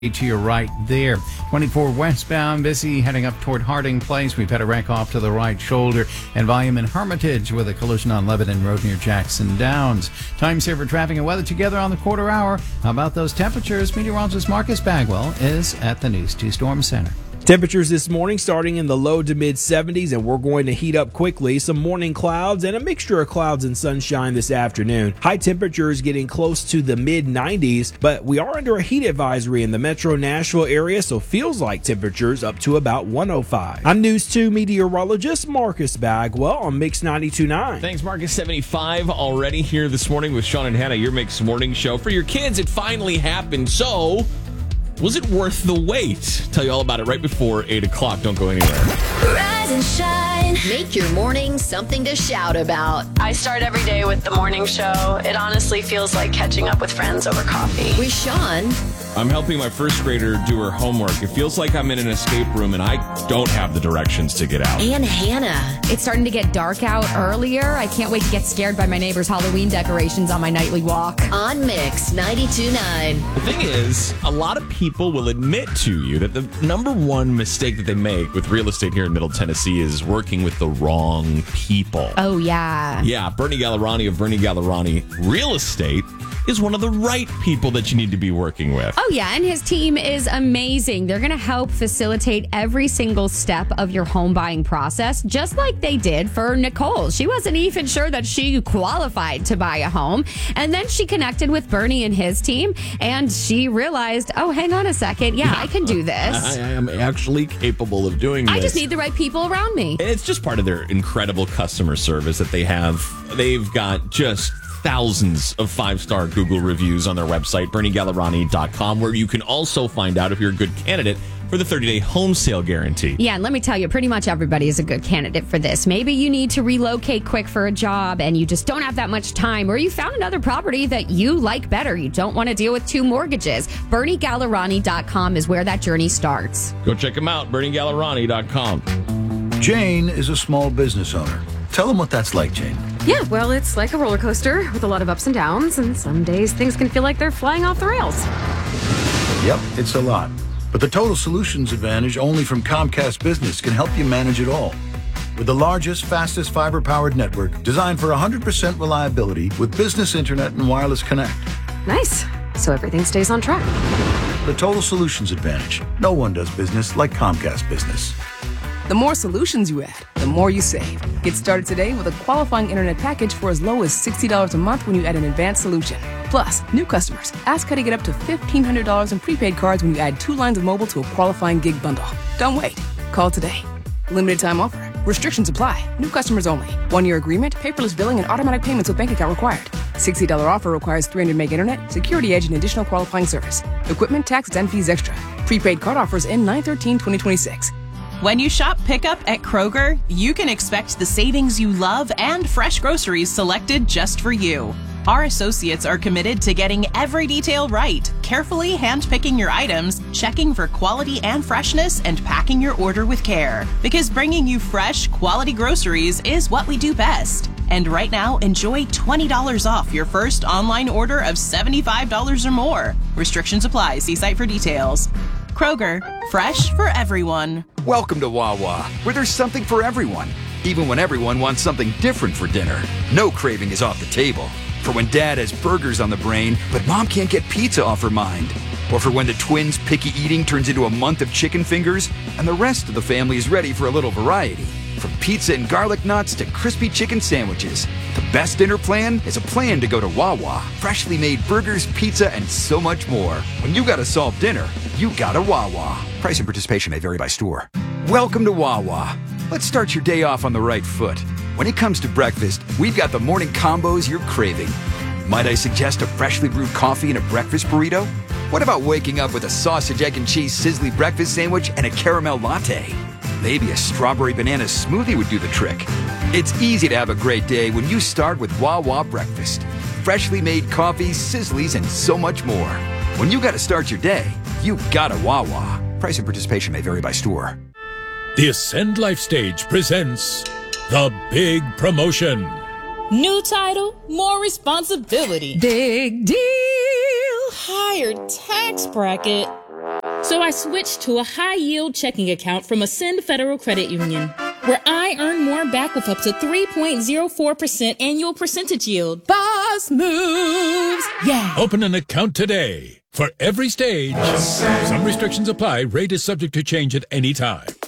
to your right there. 24 westbound, busy heading up toward Harding Place. We've had a wreck off to the right shoulder and volume in Hermitage with a collision on Lebanon Road near Jackson Downs. Time saver traffic and weather together on the quarter hour. How about those temperatures? Meteorologist Marcus Bagwell is at the News 2 Storm Center. Temperatures this morning starting in the low to mid 70s, and we're going to heat up quickly. Some morning clouds and a mixture of clouds and sunshine this afternoon. High temperatures getting close to the mid 90s, but we are under a heat advisory in the metro Nashville area, so feels like temperatures up to about 105. I'm News 2 meteorologist Marcus Bagwell on Mix 92.9. Thanks, Marcus. 75 already here this morning with Sean and Hannah, your Mix Morning Show. For your kids, it finally happened, so was it worth the wait? Tell you all about it right before 8 o'clock. Don't go anywhere. Rise and shine. Make your morning something to shout about. I start every day with the morning show. It honestly feels like catching up with friends over coffee. With Sean. I'm helping my first grader do her homework. It feels like I'm in an escape room and I don't have the directions to get out. And Hannah. It's starting to get dark out earlier. I can't wait to get scared by my neighbor's Halloween decorations on my nightly walk. On Mix 92.9. The thing is, a lot of people will admit to you that the number one mistake that they make with real estate here in Middle Tennessee is working with the wrong people. Oh, yeah. Yeah, Bernie Gallerani of Bernie Gallerani Real Estate is one of the right people that you need to be working with. Oh, yeah, and his team is amazing. They're going to help facilitate every single step of your home buying process, just like they did for Nicole. She wasn't even sure that she qualified to buy a home, and then she connected with Bernie and his team, and she realized, oh, hang on a second, yeah, I can do this. I am actually capable of doing this. I just need the right people around me. It's just part of their incredible customer service that they have. They've got just thousands of 5-star Google reviews on their website, BernieGallerani.com, where you can also find out if you're a good candidate for the 30-day home sale guarantee. Yeah, and let me tell you, pretty much everybody is a good candidate for this. Maybe you need to relocate quick for a job and you just don't have that much time, or you found another property that you like better. You don't want to deal with 2 mortgages. BernieGallerani.com is where that journey starts. Go check them out, BernieGallerani.com. Jane is a small business owner. Tell them what that's like, Jane. Yeah, well, it's like a roller coaster with a lot of ups and downs, and some days things can feel like they're flying off the rails. Yep, it's a lot. But the Total Solutions Advantage only from Comcast Business can help you manage it all. With the largest, fastest fiber-powered network designed for 100% reliability with business internet and wireless connect. Nice. So everything stays on track. The Total Solutions Advantage. No one does business like Comcast Business. The more solutions you add, the more you save. Get started today with a qualifying internet package for as low as $60 a month when you add an advanced solution. Plus, new customers, ask how to get up to $1,500 in prepaid cards when you add 2 lines of mobile to a qualifying gig bundle. Don't wait. Call today. Limited time offer. Restrictions apply. New customers only. 1-year agreement, paperless billing, and automatic payments with bank account required. $60 offer requires 300 meg internet, security edge, and additional qualifying service. Equipment, taxes, and fees extra. Prepaid card offers end 9/13/2026. When you shop pickup at Kroger, you can expect the savings you love and fresh groceries selected just for you. Our associates are committed to getting every detail right, carefully handpicking your items, checking for quality and freshness, and packing your order with care. Because bringing you fresh, quality groceries is what we do best. And right now, enjoy $20 off your first online order of $75 or more. Restrictions apply. See site for details. Kroger, fresh for everyone. Welcome to Wawa, where there's something for everyone, even when everyone wants something different for dinner. No craving is off the table. For when Dad has burgers on the brain, but Mom can't get pizza off her mind. Or for when the twins' picky eating turns into a month of chicken fingers, and the rest of the family is ready for a little variety. From pizza and garlic knots to crispy chicken sandwiches, the best dinner plan is a plan to go to Wawa. Freshly made burgers, pizza, and so much more. When you gotta solve dinner, you gotta Wawa. Price and participation may vary by store. Welcome to Wawa. Let's start your day off on the right foot. When it comes to breakfast, we've got the morning combos you're craving. Might I suggest a freshly brewed coffee and a breakfast burrito? What about waking up with a sausage, egg, and cheese sizzly breakfast sandwich and a caramel latte? Maybe a strawberry banana smoothie would do the trick. It's easy to have a great day when you start with Wawa breakfast. Freshly made coffee, sizzlies, and so much more. When you gotta start your day, you gotta Wawa. Price and participation may vary by store. The Ascend Life Stage presents The Big Promotion. New title, more responsibility. Big deal. Higher tax bracket. So I switched to a high-yield checking account from Ascend Federal Credit Union, where I earn more back with up to 3.04% annual percentage yield. Boss moves! Yeah! Open an account today. For every stage, some restrictions apply. Rate is subject to change at any time.